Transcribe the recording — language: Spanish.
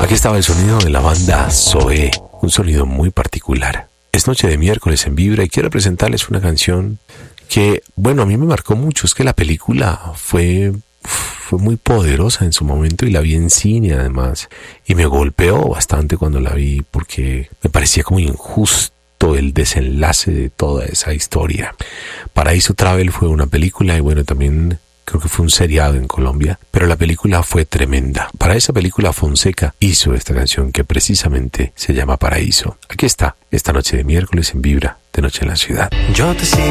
Aquí estaba el sonido de la banda Zoé, un sonido muy particular. Es noche de miércoles en Vibra y quiero presentarles una canción que, bueno, a mí me marcó mucho. Es que la película fue muy poderosa en su momento y la vi en cine además. Y me golpeó bastante cuando la vi porque me parecía como injusto el desenlace de toda esa historia. Paraíso Travel fue una película y bueno, también creo que fue un seriado en Colombia, pero la película fue tremenda. Para esa película Fonseca hizo esta canción que precisamente se llama Paraíso. Aquí está, esta noche de miércoles en Vibra, de Noche en la Ciudad. Yo te sigo